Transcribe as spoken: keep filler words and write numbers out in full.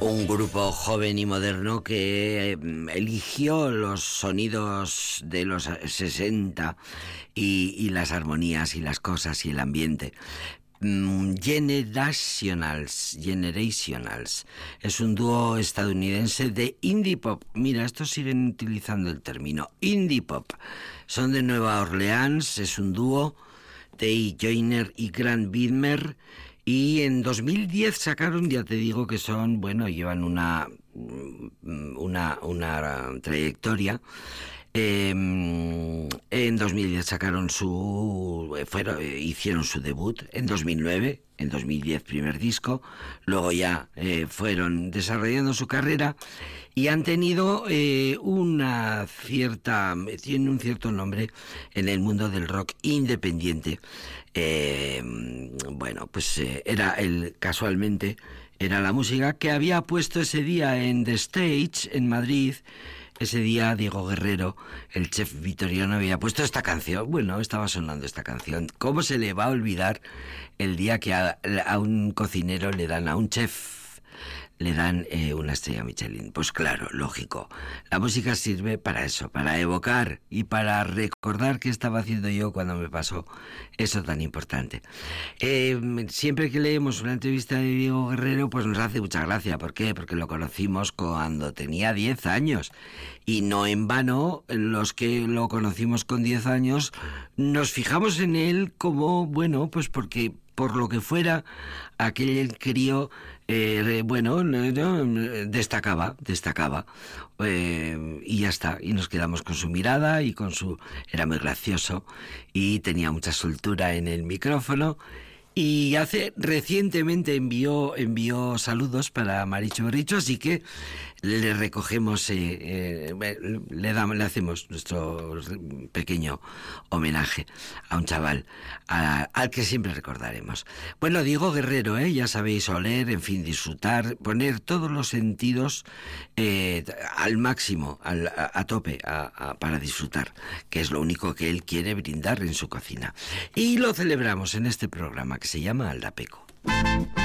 Un grupo joven y moderno que eligió los sonidos de los sesenta y, y las armonías y las cosas y el ambiente. Generationals, Generationals es un dúo estadounidense de indie pop. Mira, estos siguen utilizando el término indie pop. Son de Nueva Orleans, es un dúo de Joyner y Grant Widmer. Y en dos mil diez sacaron, ya te digo que son, bueno, llevan una una, una trayectoria. Eh, en dos mil diez sacaron su... Fueron, hicieron su debut en dos mil nueve, en dos mil diez primer disco, luego ya eh, fueron desarrollando su carrera y han tenido eh, una cierta... tienen un cierto nombre en el mundo del rock independiente. Eh, bueno, pues eh, era el casualmente era la música que había puesto ese día en The Stage en Madrid. Ese día Diego Guerrero, el chef vitoriano, había puesto esta canción. Bueno, estaba sonando esta canción. ¿Cómo se le va a olvidar el día que a, a un cocinero le dan, a un chef le dan eh, una estrella Michelin? Pues claro, lógico. La música sirve para eso, para evocar y para recordar qué estaba haciendo yo cuando me pasó eso tan importante. Eh, siempre que leemos una entrevista de Diego Guerrero, pues nos hace mucha gracia. ¿Por qué? Porque lo conocimos cuando tenía diez años. Y no en vano, los que lo conocimos con diez años, nos fijamos en él como, bueno, pues porque por lo que fuera, aquel crío, eh, bueno, no, no, destacaba, destacaba, eh, y ya está, y nos quedamos con su mirada y con su... Era muy gracioso y tenía mucha soltura en el micrófono. Y hace recientemente envió envió saludos para Marichu Berricho, así que le recogemos, eh, eh, le damos, le hacemos nuestro pequeño homenaje a un chaval a, al que siempre recordaremos. Bueno, Diego Guerrero, eh, ya sabéis, oler, en fin, disfrutar, poner todos los sentidos eh, al máximo, al, a, a tope, a, a, para disfrutar, que es lo único que él quiere brindar en su cocina. Y lo celebramos en este programa que se llama Aldapeco.